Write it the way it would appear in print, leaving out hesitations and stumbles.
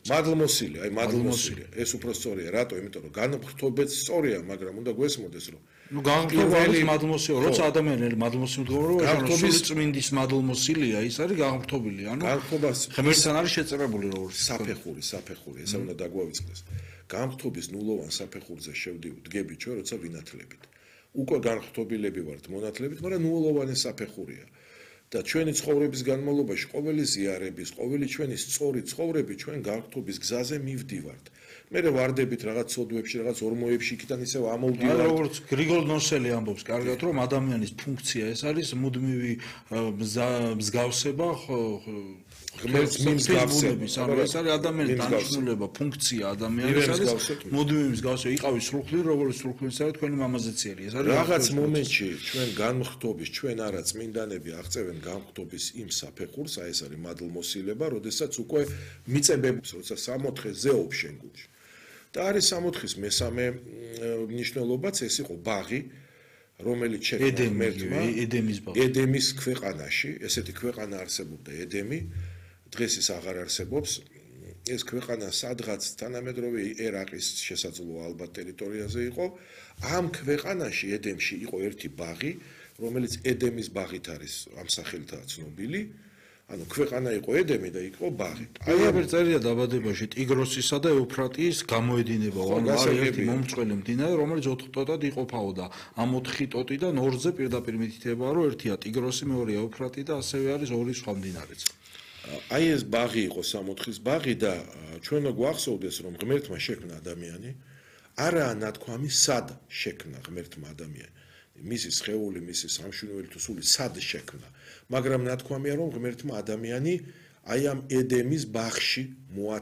მადლმოსილი, აი მადლმოსილი. ეს უფრო სწორია, რატო? იმიტომ რომ განმხრთობეც სწორია, მაგრამ უნდა გვესმოდეს რომ ნუ განმხრთობა არის მადლმოსილია, როცა ადამიანები მადლმოსილი მდგომარეობაში სული წმინდის მადლმოსილია, ის არის განმხრთობილი, ანუ ღმერთთან არის შეწერებული როგორც საფეხური, ესა უნდა დაგვავიწყდეს. განმხრთობის ნულოვან საფეხურზე შევდგები ჩვენ, როცა ვინათლებით. უკვე განმხრთობილები ვართ მონათლებით, მაგრამ ნულოვანი საფეხურია. და ჩვენი ცხოვრების განმავლობაში ყოველი ზიარების, ყოველი ჩვენი სწორი ცხოვრები ჩვენ განმხრთობის გზაზე მივდივართ. მე ვარდებით რაღაც სოდვებში, რაღაც ორმოებში, იქიდან ისევ ამოვდივართ. როგორც გრიგოლ ნოსელი ამბობს, კარგად რომ ადამიანის ფუნქცია ეს არის მუდმივი მსგავსება ღმერთს მიმსგავსების, ანუ ეს არის ადამიანის დანიშნულება, ფუნქცია ადამიანის არის მუდმივი მსგავსება, იყავი სრულხლი, როგორც სრულხლის არის თქვენი მამაზეციერი, ეს არის რაღაც მომენტში ჩვენ განმხრთობის, ჩვენ არა წმინდანები აღწევენ განმხრთობის იმ საფეხურს, აი ეს არის მადლმოსილება, როდესაც უკვე მიწებებს, როცა 64 ზეობს შენ გულში. და არის 64-ის მესამე მნიშვნელობაც, ეს იყო ბაღი, რომელიც შექმნა ღმერთმა ედემის ქვეყანაში, ესეთი ქვეყანა არსებობდა ედემი, დღეს ის აღარ არსებობს. ეს ქვეყანა სადღაც თანამედროვე ერაყის შესაძლოა ალბათ ტერიტორიაზე იყო. ამ ქვეყანაში ედემში იყო ერთი ბაღი, რომელიც ედემის ბაღით არის ამ სახელითაა ცნობილი. ანუ ქვეყანა იყო ედემი და იყო ბაღი. აი ამ წერია დაბადებაში ტიგროსისა და ეუფრატის გამოედინება, ანუ არის ერთი მომწყველი მდინარე, რომელიც 4 ტოტად იყოფაოდა. ამ 4 ტოტიდან 2-ზე პირდაპირ მითითება, რომ ერთია ტიგროსი, მეორეა ეუფრატი და ასევე არის 2 სხვა მდინარეც. აი ეს ბაღი იყო 64-ის ბაღი და ჩვენ გვახსოვდეს, რომ ღმერთმა შექმნა ადამიანი, არაა ნათქვამი სად შექმნა ღმერთმა ადამიანი. მისი სხეული, მისი სამშვენივრელი თუ სული სად შექმნა. მაგრამ ნათქვამია რომ ღმერთმა ადამიანი აი ამ ედემის ბაღში